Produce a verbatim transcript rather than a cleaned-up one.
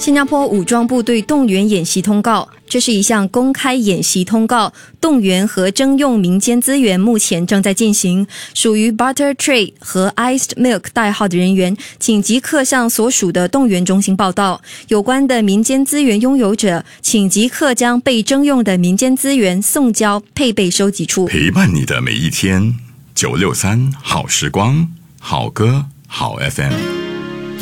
新加坡武装部队动员演习通告，这是一项公开演习通告，动员和征用民间资源目前正在进行。属于 Butter Trade 和 Iced Milk 代号的人员，请即刻向所属的动员中心报到。有关的民间资源拥有者，请即刻将被征用的民间资源送交配备收集处。 陪伴你的每一天，九六三好时光，好歌好 F M。